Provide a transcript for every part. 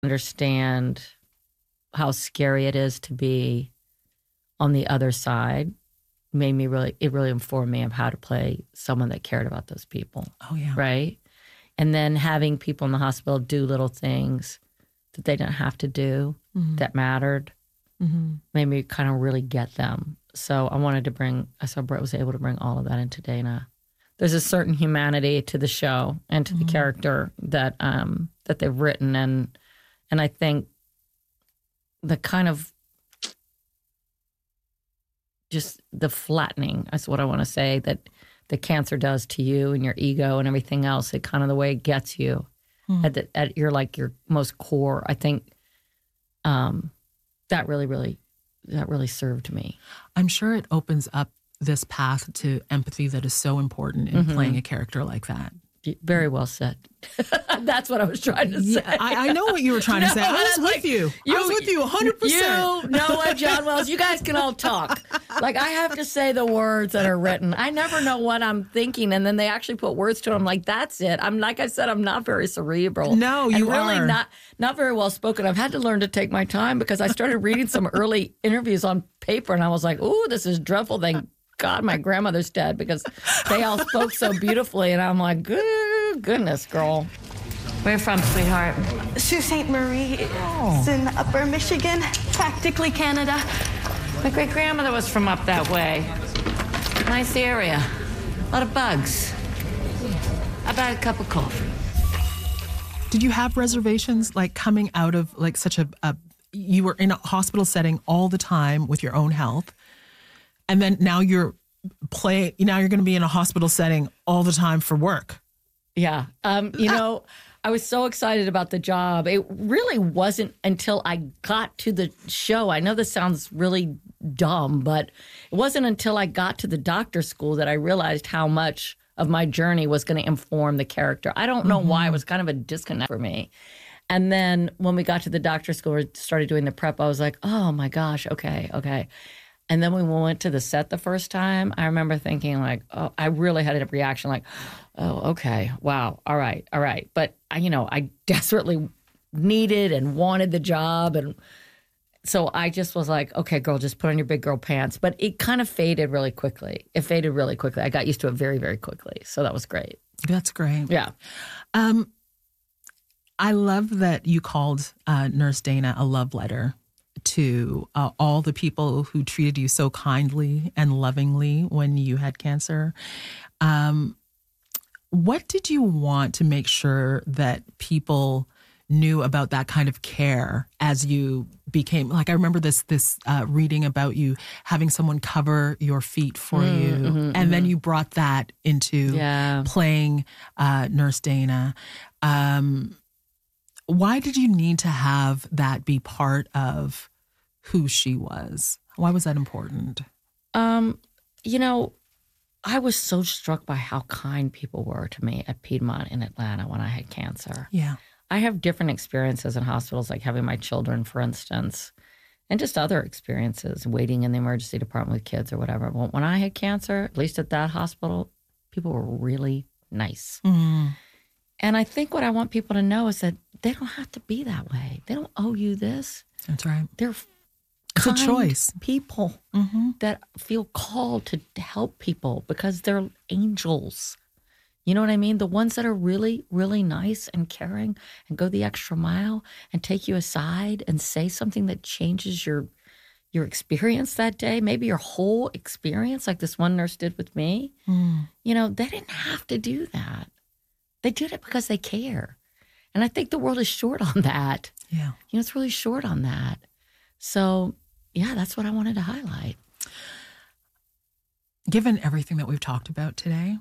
understand how scary it is to be on the other side it really informed me of how to play someone that cared about those people. Oh, yeah. Right? And then having people in the hospital do little things that they didn't have to do that mattered made me kind of really get them. So I saw Brett was able to bring all of that into Dana. There's a certain humanity to the show and to the character that they've written. And I think the kind of just the flattening is what I want to say that the cancer does to you and your ego and everything else. It kind of the way it gets you at your most core. I think that really served me. I'm sure it opens up this path to empathy that is so important in playing a character like that. Very well said. That's what I was trying to say. Yeah, I know what you were trying to say. I was with you. I was with you 100%. You, Noah, John Wells, you guys can all talk. Like, I have to say the words that are written. I never know what I'm thinking, and then they actually put words to it. I'm like, that's it. Like I said, I'm not very cerebral. No, you and really are. not very well spoken. I've had to learn to take my time because I started reading some early interviews on paper, and I was like, ooh, this is dreadful. Thank God my grandmother's dead because they all spoke so beautifully. And I'm like, goodness, girl. Where you from, sweetheart? Sault Ste. Marie. It's in Upper Michigan, practically Canada. My great-grandmother was from up that way. Nice area. A lot of bugs. I bought a cup of coffee. Did you have reservations, like coming out of like such you were in a hospital setting all the time with your own health, and then now you're going to be in a hospital setting all the time for work? Yeah. I was so excited about the job. It really wasn't until I got to the show. I know this sounds really dumb, but it wasn't until I got to the doctor school that I realized how much of my journey was going to inform the character. I don't know why. It was kind of a disconnect for me. And then when we got to the doctor school and started doing the prep, I was like, oh my gosh, okay. And then when we went to the set the first time, I remember thinking like, oh, I really had a reaction like, oh, okay, wow, all right. But I desperately needed and wanted the job. And so I just was like, okay, girl, just put on your big girl pants. But it kind of faded really quickly. I got used to it very, very quickly. So that was great. That's great. Yeah. I love that you called Nurse Dana a love letter to all the people who treated you so kindly and lovingly when you had cancer. What did you want to make sure that people knew about that kind of care as you became, like, I remember this reading about you having someone cover your feet for you, and then you brought that into playing Nurse Dana. Why did you need to have that be part of who she was? Why was that important? I was so struck by how kind people were to me at Piedmont in Atlanta when I had cancer. Yeah. I have different experiences in hospitals, like having my children, for instance, and just other experiences, waiting in the emergency department with kids or whatever. But when I had cancer, at least at that hospital, people were really nice. And I think what I want people to know is that they don't have to be that way. They don't owe you this. That's right. They're It's a choice. People that feel called to help people because they're angels. You know what I mean? The ones that are really, really nice and caring and go the extra mile and take you aside and say something that changes your experience that day, maybe your whole experience, like this one nurse did with me. They didn't have to do that. They did it because they care. And I think the world is short on that. Yeah. It's really short on that. So, yeah, that's what I wanted to highlight. Given everything that we've talked about today,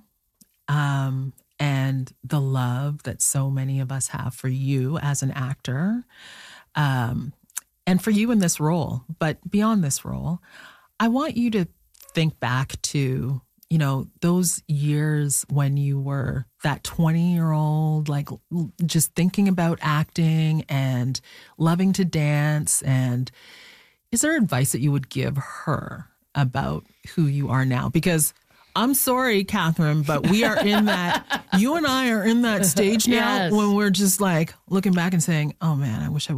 and the love that so many of us have for you as an actor, and for you in this role, but beyond this role, I want you to think back to, those years when you were that 20-year-old, like just thinking about acting and loving to dance. And is there advice that you would give her about who you are now? Because I'm sorry, Catherine, but we are in that, you and I are in that stage now Yes. when we're just like looking back and saying, oh man, I wish I